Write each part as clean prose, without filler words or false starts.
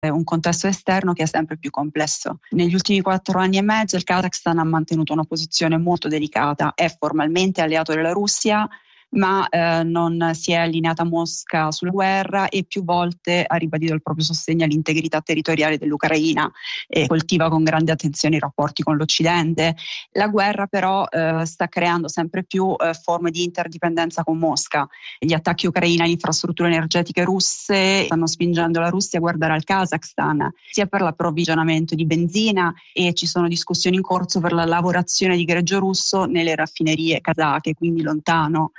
un contesto esterno che è sempre più complesso. Negli ultimi 4 anni e mezzo il Kazakhstan ha mantenuto una posizione molto delicata, è formalmente alleato della Russia, ma non si è allineata a Mosca sulla guerra e più volte ha ribadito il proprio sostegno all'integrità territoriale dell'Ucraina e coltiva con grande attenzione i rapporti con l'Occidente. La guerra però sta creando sempre più forme di interdipendenza con Mosca. Gli attacchi ucraini alle infrastrutture energetiche russe stanno spingendo la Russia a guardare al Kazakhstan sia per l'approvvigionamento di benzina, e ci sono discussioni in corso per la lavorazione di greggio russo nelle raffinerie kazake, quindi lontano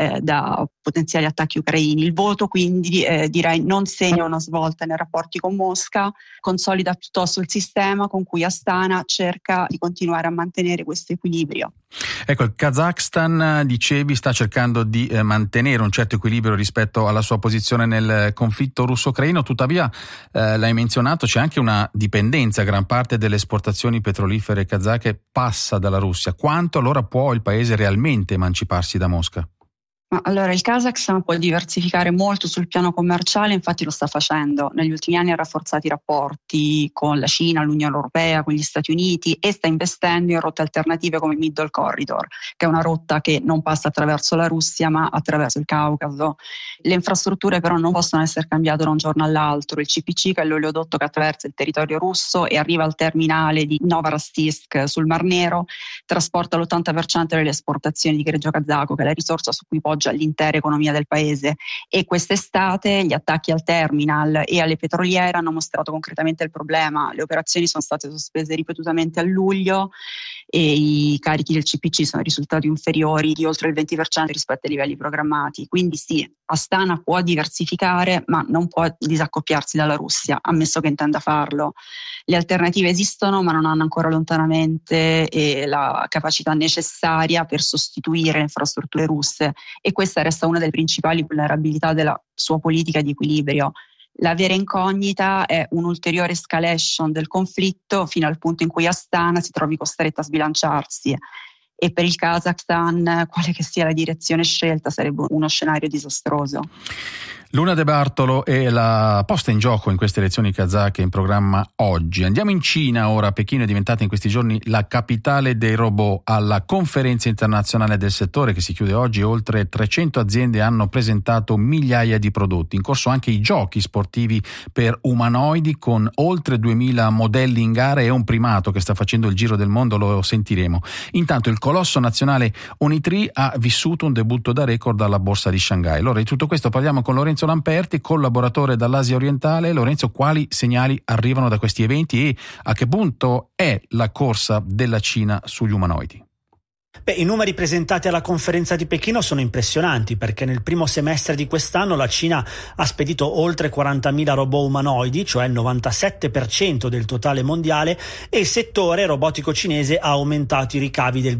da potenziali attacchi ucraini. Il voto quindi direi non segna una svolta nei rapporti con Mosca, consolida piuttosto il sistema con cui Astana cerca di continuare a mantenere questo equilibrio. Ecco, il Kazakhstan, dicevi, sta cercando di mantenere un certo equilibrio rispetto alla sua posizione nel conflitto russo-ucraino, tuttavia l'hai menzionato, c'è anche una dipendenza, gran parte delle esportazioni petrolifere kazake passa dalla Russia. Quanto allora può il paese realmente emanciparsi da Mosca? Allora, il Kazakhstan può diversificare molto sul piano commerciale, infatti lo sta facendo. Negli ultimi anni ha rafforzato i rapporti con la Cina, l'Unione Europea, con gli Stati Uniti, e sta investendo in rotte alternative come il Middle Corridor, che è una rotta che non passa attraverso la Russia ma attraverso il Caucaso. Le infrastrutture però non possono essere cambiate da un giorno all'altro. Il CPC, che è l'oleodotto che attraversa il territorio russo e arriva al terminale di Novorosiysk sul Mar Nero, trasporta l'80% delle esportazioni di greggio kazako, che è la risorsa su cui poggia l'intera economia del paese, e quest'estate gli attacchi al terminal e alle petroliere hanno mostrato concretamente il problema. Le operazioni sono state sospese ripetutamente a luglio e i carichi del CPC sono risultati inferiori di oltre il 20% rispetto ai livelli programmati. Quindi sì, Astana può diversificare ma non può disaccoppiarsi dalla Russia, ammesso che intenda farlo. Le alternative esistono ma non hanno ancora lontanamente la capacità necessaria per sostituire le infrastrutture russe, e questa resta una delle principali vulnerabilità della sua politica di equilibrio. La vera incognita è un'ulteriore escalation del conflitto fino al punto in cui Astana si trovi costretta a sbilanciarsi, e per il Kazakhstan, quale che sia la direzione scelta, sarebbe uno scenario disastroso. Luna De Bartolo è la posta in gioco in queste elezioni kazake in programma oggi. Andiamo in Cina ora. Pechino è diventata in questi giorni la capitale dei robot. Alla conferenza internazionale del settore che si chiude oggi, oltre 300 aziende hanno presentato migliaia di prodotti. In corso anche i giochi sportivi per umanoidi con oltre 2000 modelli in gara, e un primato che sta facendo il giro del mondo, lo sentiremo. Intanto il colosso nazionale Unitree ha vissuto un debutto da record alla borsa di Shanghai. Allora, di tutto questo parliamo con Lorenzo Lamperti, collaboratore dall'Asia orientale. Lorenzo, quali segnali arrivano da questi eventi e a che punto è la corsa della Cina sugli umanoidi? I numeri presentati alla conferenza di Pechino sono impressionanti, perché nel primo semestre di quest'anno la Cina ha spedito oltre 40.000 robot umanoidi, cioè il 97% del totale mondiale, e il settore robotico cinese ha aumentato i ricavi del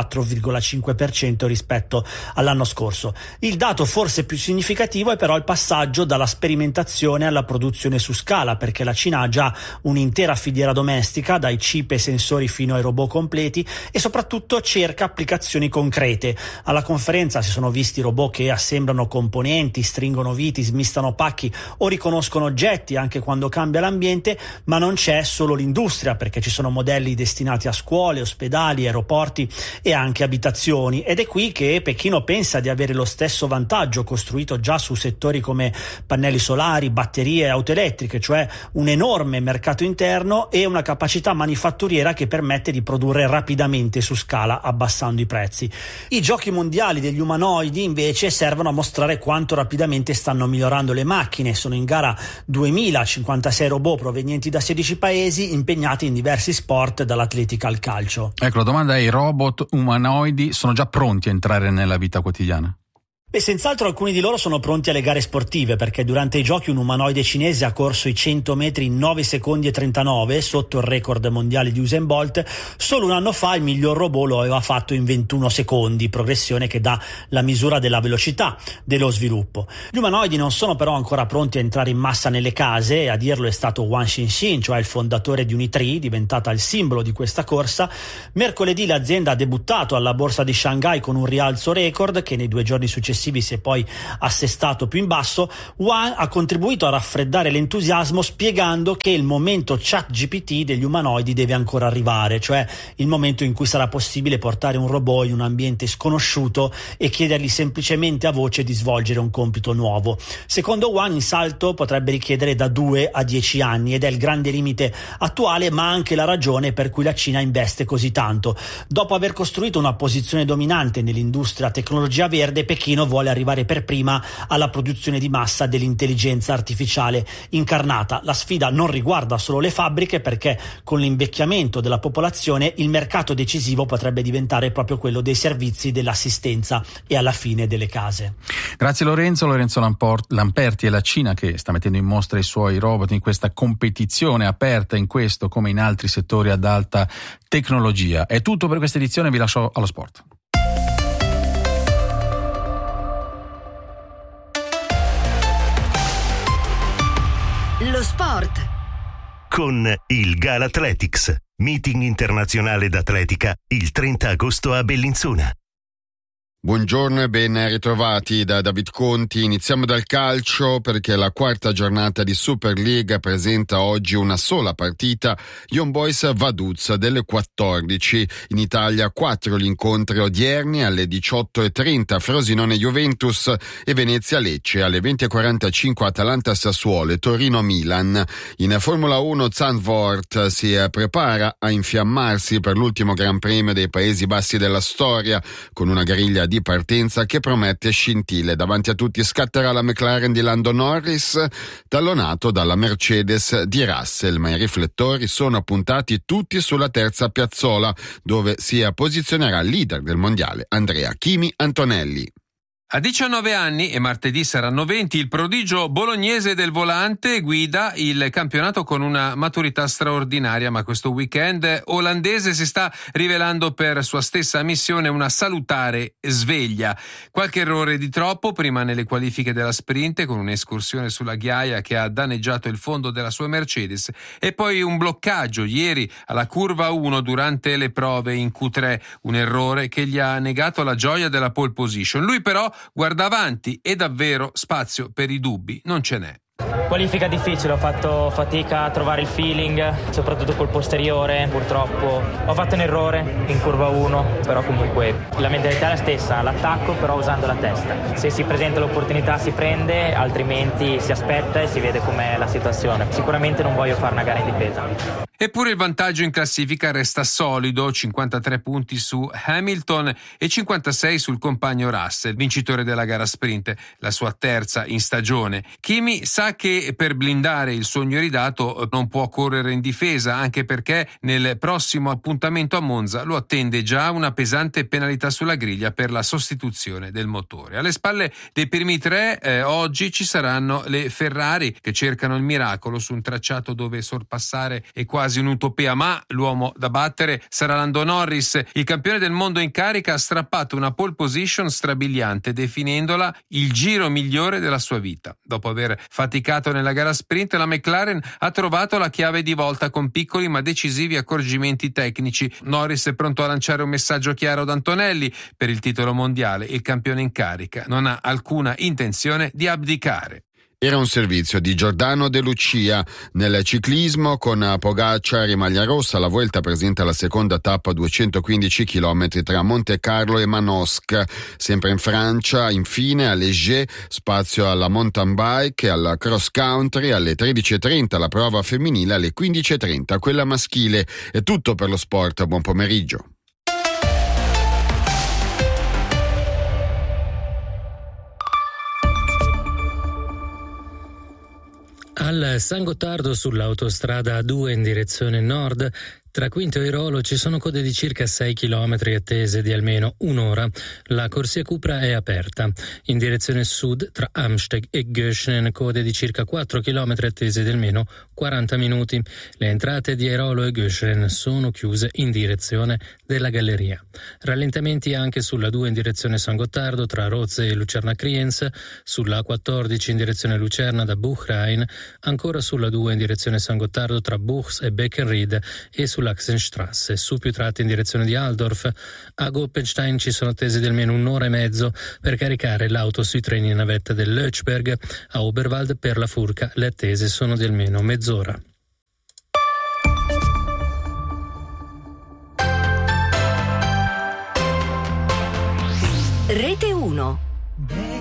24,5% rispetto all'anno scorso. Il dato forse più significativo è però il passaggio dalla sperimentazione alla produzione su scala, perché la Cina ha già un'intera filiera domestica, dai chip e sensori fino ai robot completi, e soprattutto cerca applicazioni concrete. Alla conferenza si sono visti robot che assemblano componenti, stringono viti, smistano pacchi o riconoscono oggetti anche quando cambia l'ambiente, ma non c'è solo l'industria, perché ci sono modelli destinati a scuole, ospedali, aeroporti e anche abitazioni, ed è qui che Pechino pensa di avere lo stesso vantaggio costruito già su settori come pannelli solari, batterie e auto elettriche, cioè un enorme mercato interno e una capacità manifatturiera che permette di produrre rapidamente su scala, abbassando i prezzi. I giochi mondiali degli umanoidi invece servono a mostrare quanto rapidamente stanno migliorando le macchine. Sono in gara 2056 robot provenienti da 16 paesi, impegnati in diversi sport, dall'atletica al calcio. Ecco, la domanda è: i robot umanoidi sono già pronti a entrare nella vita quotidiana? Senz'altro alcuni di loro sono pronti alle gare sportive, perché durante i giochi un umanoide cinese ha corso i 100 metri in 9 secondi e 39, sotto il record mondiale di Usain Bolt. Solo un anno fa il miglior robot lo aveva fatto in 21 secondi, progressione che dà la misura della velocità dello sviluppo. Gli umanoidi non sono però ancora pronti a entrare in massa nelle case, e a dirlo è stato Wang Xinxin, cioè il fondatore di Unitree, diventata il simbolo di questa corsa. Mercoledì l'azienda ha debuttato alla borsa di Shanghai con un rialzo record che nei 2 giorni successivi successivi si è poi assestato più in basso, Wang ha contribuito a raffreddare l'entusiasmo spiegando che il momento ChatGPT degli umanoidi deve ancora arrivare, cioè il momento in cui sarà possibile portare un robot in un ambiente sconosciuto e chiedergli semplicemente a voce di svolgere un compito nuovo. Secondo Wang il salto potrebbe richiedere da 2 a 10 anni ed è il grande limite attuale, ma anche la ragione per cui la Cina investe così tanto. Dopo aver costruito una posizione dominante nell'industria tecnologia verde, Pechino vuole arrivare per prima alla produzione di massa dell'intelligenza artificiale incarnata. La sfida non riguarda solo le fabbriche, perché con l'invecchiamento della popolazione il mercato decisivo potrebbe diventare proprio quello dei servizi, dell'assistenza e alla fine delle case. Grazie Lorenzo Lamperti. È la Cina che sta mettendo in mostra i suoi robot in questa competizione aperta in questo come in altri settori ad alta tecnologia. È tutto per questa edizione, vi lascio allo sport. Lo sport con il Galathletics, meeting internazionale d'atletica il 30 agosto a Bellinzona. Buongiorno e ben ritrovati da David Conti. Iniziamo dal calcio perché la quarta giornata di Super League presenta oggi una sola partita, Young Boys Vaduz delle 14. In Italia 4 gli incontri odierni alle 18:30, Frosinone Juventus e Venezia Lecce, alle 20:45 Atalanta Sassuolo e Torino Milan. In Formula 1 Zandvoort si prepara a infiammarsi per l'ultimo Gran Premio dei Paesi Bassi della storia, con una griglia di partenza che promette scintille. Davanti a tutti scatterà la McLaren di Lando Norris, tallonato dalla Mercedes di Russell, ma i riflettori sono puntati tutti sulla terza piazzola, dove si posizionerà il leader del mondiale Andrea Kimi Antonelli. A 19 anni, e martedì saranno 20, il prodigio bolognese del volante guida il campionato con una maturità straordinaria, ma questo weekend olandese si sta rivelando per sua stessa missione una salutare sveglia. Qualche errore di troppo prima nelle qualifiche della sprint, con un'escursione sulla ghiaia che ha danneggiato il fondo della sua Mercedes, e poi un bloccaggio ieri alla curva 1 durante le prove in Q3, un errore che gli ha negato la gioia della pole position. Lui però guarda avanti e davvero spazio per i dubbi non ce n'è. Qualifica difficile, ho fatto fatica a trovare il feeling, soprattutto col posteriore, purtroppo ho fatto un errore in curva 1, però comunque la mentalità è la stessa, l'attacco però usando la testa. Se si presenta l'opportunità si prende, altrimenti si aspetta e si vede com'è la situazione. Sicuramente non voglio fare una gara in difesa. Eppure il vantaggio in classifica resta solido, 53 punti su Hamilton e 56 sul compagno Russell, vincitore della gara sprint, la sua terza in stagione. Kimi sa che per blindare il sogno ridato non può correre in difesa, anche perché nel prossimo appuntamento a Monza lo attende già una pesante penalità sulla griglia per la sostituzione del motore. Alle spalle dei primi tre oggi ci saranno le Ferrari, che cercano il miracolo su un tracciato dove sorpassare è quasi un'utopia, ma l'uomo da battere sarà Lando Norris. Il campione del mondo in carica ha strappato una pole position strabiliante, definendola il giro migliore della sua vita. Dopo aver faticato nella gara sprint, la McLaren ha trovato la chiave di volta con piccoli ma decisivi accorgimenti tecnici. Norris è pronto a lanciare un messaggio chiaro ad Antonelli: per il titolo mondiale il campione in carica non ha alcuna intenzione di abdicare. Era un servizio di Giordano De Lucia. Nel ciclismo, con Pogacar e maglia rossa, la Vuelta presenta la seconda tappa, 215 km tra Monte Carlo e Manosque. Sempre in Francia, infine, a Léger, spazio alla mountain bike e alla cross country. Alle 13:30 la prova femminile, alle 15:30 quella maschile. È tutto per lo sport, buon pomeriggio. Al San Gottardo, sull'autostrada A2 in direzione nord, tra Quinto e Irolo ci sono code di circa 6 km attese di almeno un'ora. La corsia Cupra è aperta. In direzione sud, tra Amsteg e Göschenen, code di circa 4 km attese di almeno 40 minuti. Le entrate di Irolo e Göschenen sono chiuse in direzione della galleria. Rallentamenti anche sulla 2 in direzione San Gottardo, tra Rozze e Lucerna Kriens, sulla A14 in direzione Lucerna da Buchrein, ancora sulla 2 in direzione San Gottardo tra Buchs e Beckenried e sulla sulla Xenstrasse. Su più tratti in direzione di Altdorf. A Goppenstein ci sono attese di almeno un'ora e mezzo per caricare l'auto sui treni in navetta del Lötschberg. A Oberwald per la Furka le attese sono di almeno mezz'ora. Rete 1.